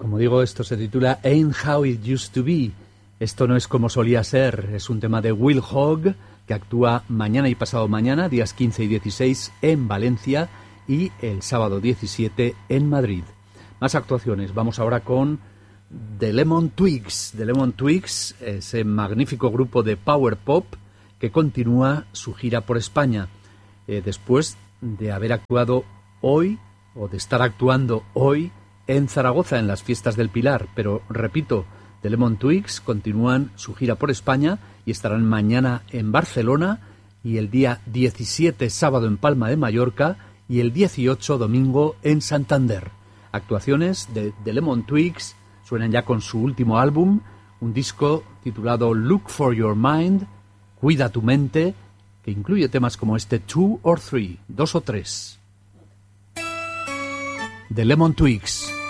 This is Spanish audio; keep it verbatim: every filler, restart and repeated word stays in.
Como digo, esto se titula Ain't How It Used to Be. Esto no es como solía ser. Es un tema de Will Hogg, que actúa mañana y pasado mañana, días quince y dieciséis, en Valencia, y el sábado diecisiete en Madrid. Más actuaciones. Vamos ahora con The Lemon Twigs. The Lemon Twigs, ese magnífico grupo de power pop que continúa su gira por España. Eh, después de haber actuado hoy, o de estar actuando hoy, en Zaragoza, en las fiestas del Pilar. Pero, repito, The Lemon Twigs continúan su gira por España y estarán mañana en Barcelona y el día diecisiete, sábado, en Palma de Mallorca y el dieciocho, domingo, en Santander. Actuaciones de The Lemon Twigs suenan ya con su último álbum, un disco titulado Look for Your Mind, Cuida tu mente, que incluye temas como este Two or Three, dos o tres. The Lemon Twigs.